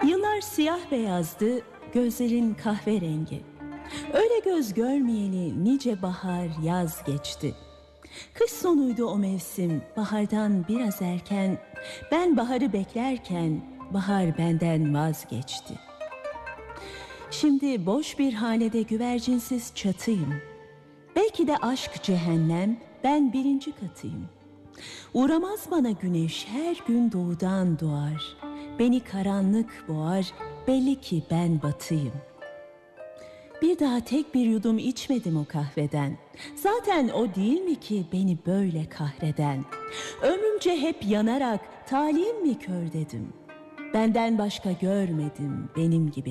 Yıllar siyah beyazdı, gözlerin kahverengi. Öyle göz görmeyeli nice bahar, yaz geçti. Kış sonuydu o mevsim, bahardan biraz erken. Ben baharı beklerken bahar benden vazgeçti. Şimdi boş bir hanede güvercinsiz çatıyım. Belki de aşk cehennem, ben 1. katıyım. Uğramaz bana güneş, her gün doğudan doğar. Beni karanlık boğar, belli ki ben batıyım. Bir daha tek bir yudum içmedim o kahveden. Zaten o değil mi ki beni böyle kahreden? Ömrümce hep yanarak talim mi kör dedim. Benden başka görmedim benim gibi